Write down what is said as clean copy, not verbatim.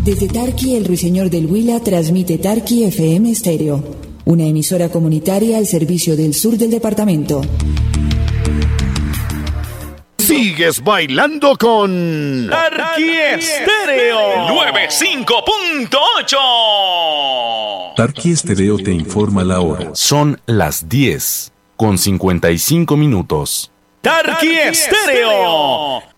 Desde Tarqui, el Ruiseñor del Huila transmite Tarqui FM Stereo, una emisora comunitaria al servicio del sur del departamento. Sigues bailando con Tarqui Stereo 95.8. Tarqui Stereo te informa la hora. Son las 10:55. Tarqui Stereo